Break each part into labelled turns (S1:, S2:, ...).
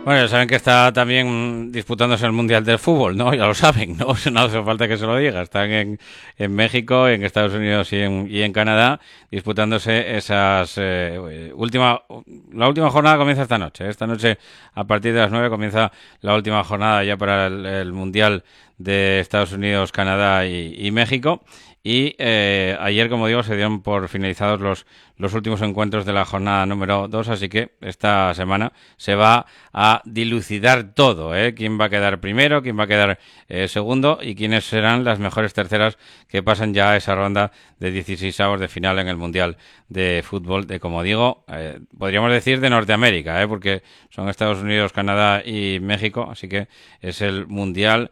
S1: Bueno, ya saben que está también disputándose el Mundial del Fútbol, ¿no? Ya lo saben, ¿no? No hace falta que se lo diga. Están en México, en Estados Unidos y en Canadá disputándose esas la última jornada comienza esta noche. Esta noche, a partir de las 9, comienza la última jornada ya para el Mundial de Estados Unidos, Canadá y México. Y ayer, como digo, se dieron por finalizados los últimos encuentros de la jornada número 2, así que esta semana se va a dilucidar todo, ¿eh? Quién va a quedar primero, quién va a quedar segundo y quiénes serán las mejores terceras que pasan ya a esa ronda de 16avos de final en el Mundial de Fútbol de, como digo, podríamos decir de Norteamérica, porque son Estados Unidos, Canadá y México, así que es el Mundial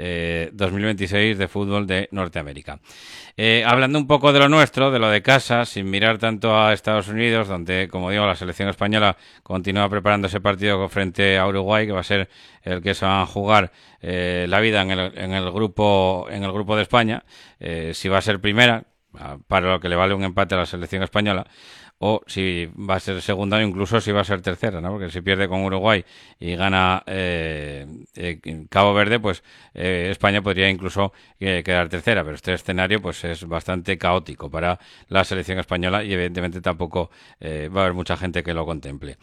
S1: 2026 de fútbol de Norteamérica. Hablando un poco de lo nuestro, de lo de casa, sin mirar tanto a Estados Unidos, donde, como digo, la selección española continúa preparando ese partido frente a Uruguay, que va a ser el que se va a jugar la vida en el grupo de España, si va a ser primera, para lo que le vale un empate a la selección española, o si va a ser segunda o incluso si va a ser tercera, ¿no? Porque si pierde con Uruguay y gana Cabo Verde, pues España podría incluso quedar tercera, pero este escenario pues es bastante caótico para la selección española y evidentemente tampoco va a haber mucha gente que lo contemple.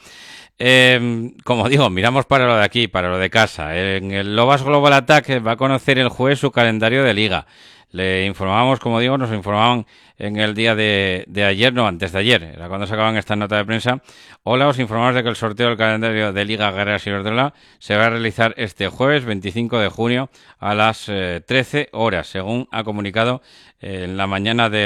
S1: Como digo, miramos para lo de aquí, para lo de casa. En el Lobas Global Attack va a conocer el jueves su calendario de liga. Le informábamos, como digo, nos informaban en el día de ayer, no, antes de ayer, era cuando sacaban esta nota de prensa. Hola, os informamos de que el sorteo del calendario de Liga Guerreras Iberdrola se va a realizar este jueves 25 de junio a las 13 horas, según ha comunicado en la mañana de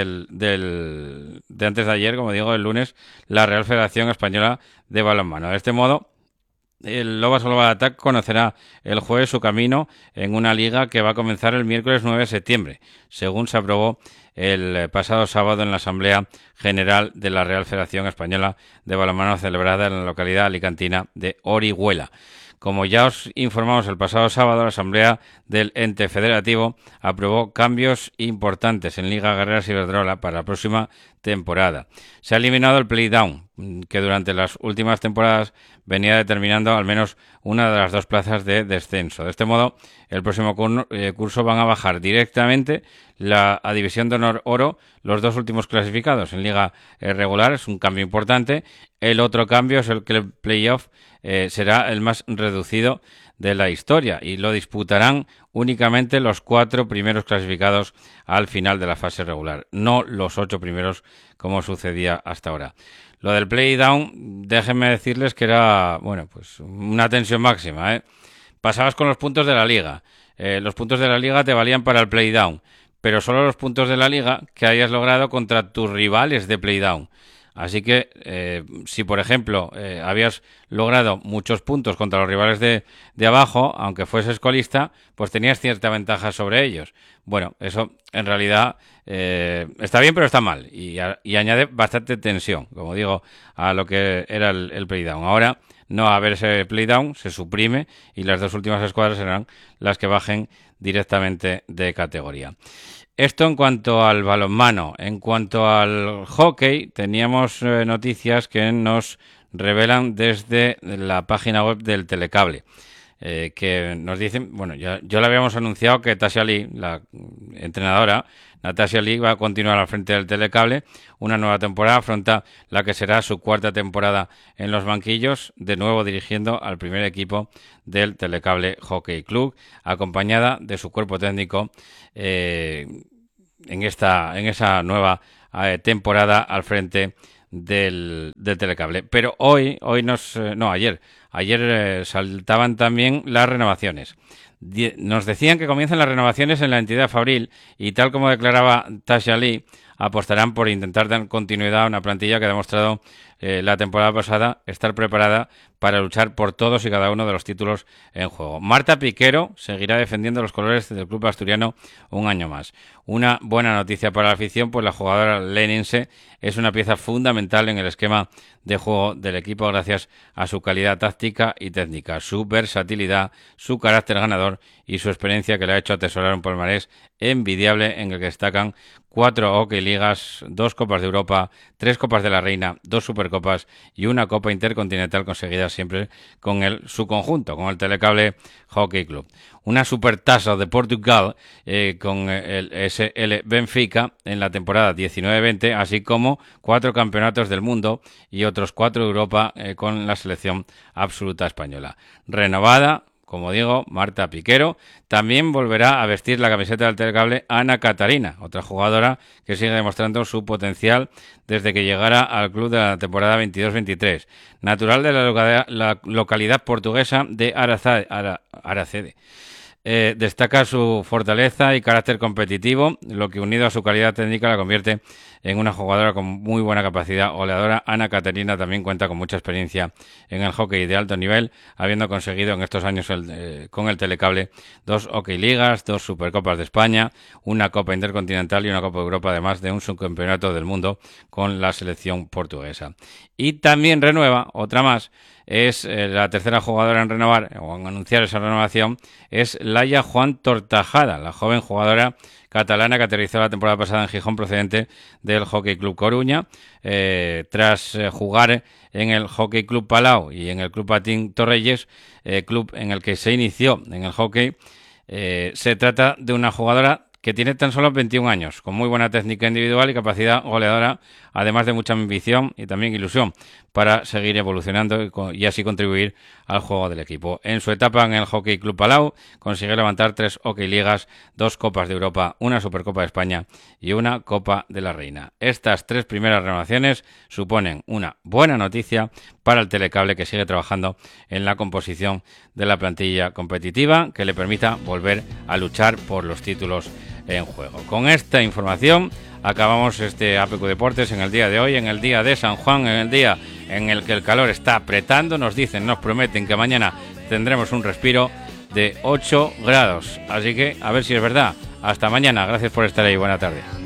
S1: antes de ayer, como digo, el lunes, la Real Federación Española de Balonmano. De este modo, el Lobas Global Attack conocerá el jueves su camino en una liga que va a comenzar el miércoles 9 de septiembre, según se aprobó el pasado sábado en la Asamblea General de la Real Federación Española de Balonmano celebrada en la localidad alicantina de Orihuela. Como ya os informamos el pasado sábado, la Asamblea del Ente Federativo aprobó cambios importantes en Liga Guerreras Iberdrola para la próxima temporada. Se ha eliminado el playdown, que durante las últimas temporadas venía determinando al menos una de las dos plazas de descenso. De este modo, el próximo curso van a bajar directamente a División de Honor Oro los dos últimos clasificados en Liga regular. Es un cambio importante. El otro cambio es el que el playoff será el más reducido de la historia y lo disputarán únicamente los 4 primeros clasificados al final de la fase regular, no los 8 primeros como sucedía hasta ahora. Lo del playdown, déjenme decirles que era, bueno, pues una tensión máxima, ¿eh? Pasabas con los puntos de la liga. Los puntos de la liga te valían para el playdown, pero solo los puntos de la liga que hayas logrado contra tus rivales de playdown. Así que si, por ejemplo, habías logrado muchos puntos contra los rivales de abajo, aunque fueses colista, pues tenías cierta ventaja sobre ellos. Bueno, eso en realidad está bien, pero está mal. Y añade bastante tensión, como digo, a lo que era el playdown. Ahora no va a haber ese playdown, se suprime y las dos últimas escuadras serán las que bajen directamente de categoría. Esto en cuanto al balonmano. En cuanto al hockey, teníamos noticias que nos revelan desde la página web del Telecable, que nos dicen, bueno, yo le habíamos anunciado que Tasha Lee, la entrenadora, Natasha Lee, va a continuar al frente del Telecable. Una nueva temporada afronta la que será su cuarta temporada en los banquillos, de nuevo dirigiendo al primer equipo del Telecable Hockey Club, acompañada de su cuerpo técnico en esa nueva temporada al frente del Telecable. Pero ayer saltaban también las renovaciones. Nos decían que comienzan las renovaciones en la entidad fabril y, tal como declaraba Tasha Lee, apostarán por intentar dar continuidad a una plantilla que ha demostrado la temporada pasada estar preparada para luchar por todos y cada uno de los títulos en juego. Marta Piquero seguirá defendiendo los colores del club asturiano un año más. Una buena noticia para la afición, pues la jugadora lenense es una pieza fundamental en el esquema de juego del equipo gracias a su calidad táctica y técnica, su versatilidad, su carácter ganador entrenador y su experiencia que le ha hecho atesorar un palmarés envidiable en el que destacan 4 Hockey Ligas, 2 Copas de Europa, 3 Copas de la Reina, 2 Supercopas y una Copa Intercontinental conseguida siempre con su conjunto, con el Telecable Hockey Club. Una Supertaça de Portugal con el SL Benfica en la temporada 19-20, así como 4 campeonatos del mundo y otros 4 de Europa con la selección absoluta española. Renovada, como digo, Marta Piquero. También volverá a vestir la camiseta del Telecable Ana Catarina, otra jugadora que sigue demostrando su potencial desde que llegara al club de la temporada 22-23. Natural de la localidad portuguesa de Aracede. Destaca su fortaleza y carácter competitivo, lo que unido a su calidad técnica la convierte en una jugadora con muy buena capacidad goleadora. Ana Catarina también cuenta con mucha experiencia en el hockey de alto nivel, habiendo conseguido en estos años con el Telecable 2 Hockey Ligas, 2 Supercopas de España, una Copa Intercontinental y una Copa de Europa, además de un subcampeonato del mundo con la selección portuguesa. Y también renueva, otra más, es la tercera jugadora en renovar o en anunciar esa renovación, es Laia Juan Tortajada, la joven jugadora catalana que aterrizó la temporada pasada en Gijón procedente del Hockey Club Coruña. Tras jugar en el Hockey Club Palau y en el Club Patín Torrelles, club en el que se inició en el hockey, se trata de una jugadora que tiene tan solo 21 años, con muy buena técnica individual y capacidad goleadora, además de mucha ambición y también ilusión para seguir evolucionando y así contribuir al juego del equipo. En su etapa en el Hockey Club Palau consiguió levantar 3 Hockey Ligas, 2 Copas de Europa, una Supercopa de España y una Copa de la Reina. Estas 3 primeras renovaciones suponen una buena noticia para el Telecable, que sigue trabajando en la composición de la plantilla competitiva que le permita volver a luchar por los títulos en juego. Con esta información acabamos este APQ Deportes en el día de hoy, en el día de San Juan, en el día en el que el calor está apretando. Nos prometen que mañana tendremos un respiro de 8 grados. Así que a ver si es verdad. Hasta mañana. Gracias por estar ahí. Buena tarde.